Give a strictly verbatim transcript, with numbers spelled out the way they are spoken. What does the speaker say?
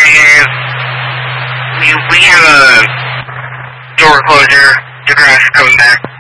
have, we, we have a door closer. The grass coming back.